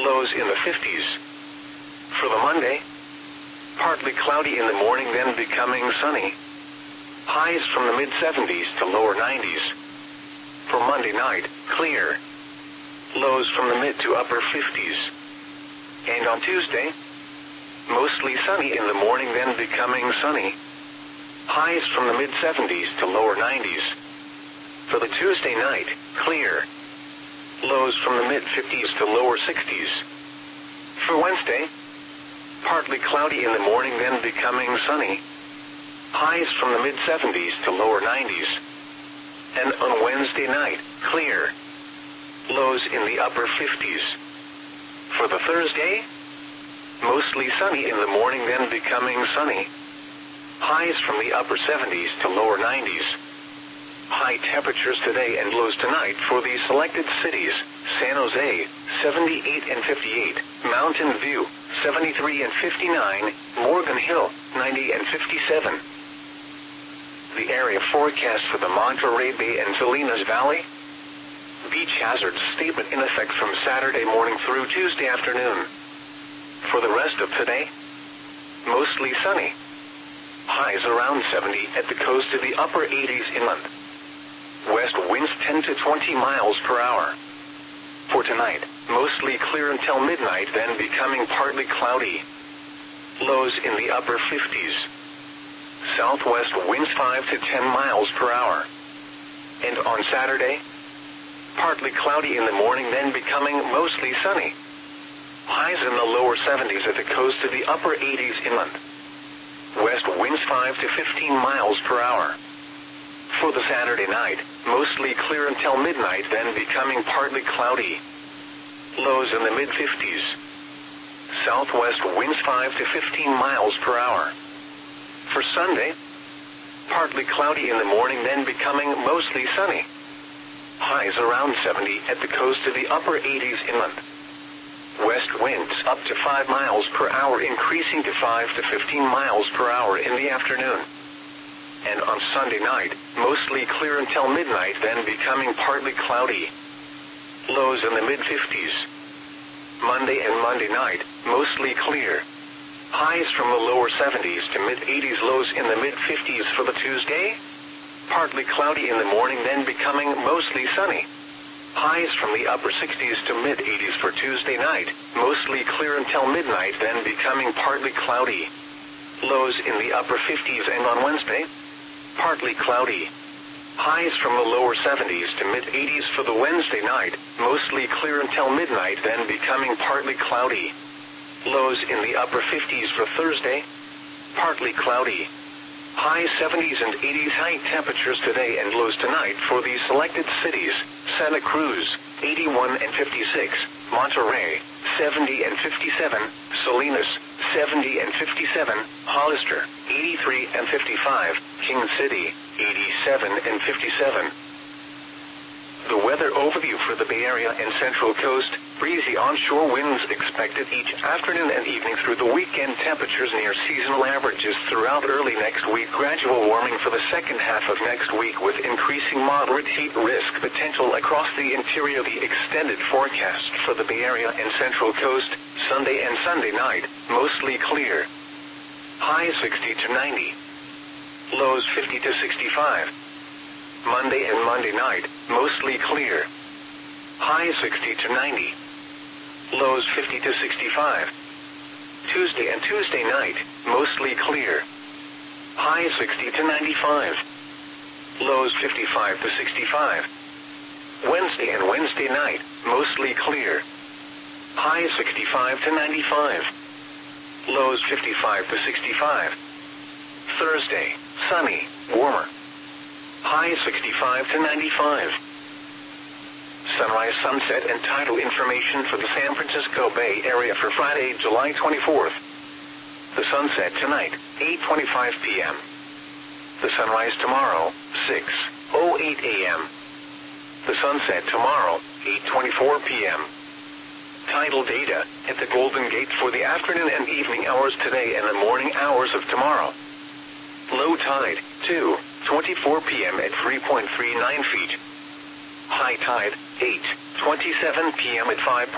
lows in the 50s. For the Monday, partly cloudy in the morning, then becoming sunny. Highs from the mid-70s to lower 90s. For Monday night, clear. Lows from the mid to upper 50s. And on Tuesday, mostly sunny in the morning, then becoming sunny. Highs from the mid-70s to lower 90s. For the Tuesday night, clear. Lows from the mid-50s to lower 60s. For Wednesday, partly cloudy in the morning, then becoming sunny. Highs from the mid-70s to lower 90s. And on Wednesday night, clear. Lows in the upper 50s. For the Thursday, mostly sunny in the morning, then becoming sunny. Highs from the upper 70s to lower 90s. High temperatures today and lows tonight for the selected cities: San Jose, 78 and 58, Mountain View, 73 and 59, Morgan Hill, 90 and 57. The area forecast for the Monterey Bay and Salinas Valley. Beach hazard statement in effect from Saturday morning through Tuesday afternoon. For the rest of today, mostly sunny. Highs around 70 at the coast to the upper 80s inland. West winds 10 to 20 miles per hour. For tonight, mostly clear until midnight, then becoming partly cloudy. Lows in the upper 50s. Southwest winds 5 to 10 miles per hour. And on Saturday, partly cloudy in the morning, then becoming mostly sunny. Highs in the lower 70s at the coast to the upper 80s inland. West winds 5 to 15 miles per hour. For the Saturday night, mostly clear until midnight, then becoming partly cloudy. Lows in the mid-50s. Southwest winds 5 to 15 miles per hour. For Sunday, partly cloudy in the morning, then becoming mostly sunny. Highs around 70 at the coast to the upper 80s inland. West winds up to 5 miles per hour, increasing to 5 to 15 miles per hour in the afternoon. And on Sunday night, mostly clear until midnight, then becoming partly cloudy. Lows in the mid-50s. Monday and Monday night, mostly clear. Highs from the lower 70s to mid-80s, lows in the mid-50s for the Tuesday. Partly cloudy in the morning, then becoming mostly sunny. Highs from the upper 60s to mid-80s for Tuesday night, mostly clear until midnight, then becoming partly cloudy. Lows in the upper 50s, and on Wednesday, partly cloudy. Highs from the lower 70s to mid-80s for the Wednesday night, mostly clear until midnight, then becoming partly cloudy. Lows in the upper 50s for Thursday, partly cloudy. High 70s and 80s high temperatures today and lows tonight for the selected cities: Santa Cruz, 81 and 56, Monterey, 70 and 57, Salinas, 70 and 57, Hollister, 83 and 55, King City, 87 and 57. The weather overview for the Bay Area and Central Coast: breezy onshore winds expected each afternoon and evening through the weekend. Temperatures near seasonal averages throughout early next week. Gradual warming for the second half of next week with increasing moderate heat risk potential across the interior. The extended forecast for the Bay Area and Central Coast: Sunday and Sunday night, mostly clear. Highs 60 to 90. Lows 50 to 65. Monday and Monday night, mostly clear. Highs 60 to 90. Lows 50 to 65. Tuesday and Tuesday night, mostly clear. Highs 60 to 95. Lows 55 to 65. Wednesday and Wednesday night, mostly clear. Highs 65 to 95. Lows 55 to 65. Thursday, sunny, warmer. Highs 65 to 95. Sunrise, sunset, and tidal information for the San Francisco Bay Area for Friday, July 24th. The sunset tonight, 8:25 p.m. The sunrise tomorrow, 6:08 a.m. The sunset tomorrow, 8:24 p.m. Tidal data at the Golden Gate for the afternoon and evening hours today and the morning hours of tomorrow. Low tide, 2:24 p.m. at 3.39 feet. High tide, 8:27 p.m. at 5.